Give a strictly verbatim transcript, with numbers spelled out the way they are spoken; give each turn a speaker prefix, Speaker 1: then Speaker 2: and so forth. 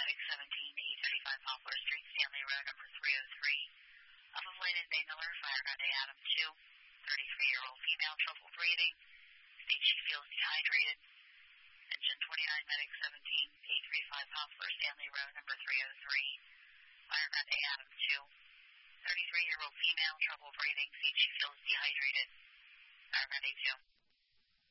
Speaker 1: Medic seventeen, eight thirty-five Poplar Street, Stanley Road, number three oh three. Of a Landon Bay Miller, Fire Guy Adam two, thirty-three-year-old female, trouble breathing. States she feels dehydrated. Engine twenty-nine, Medic seventeen, eight thirty-five Poplar, Stanley Road, number three oh three. Fire Guy Adam two, thirty-three-year-old female, trouble breathing. States she feels dehydrated. Fire Guy two.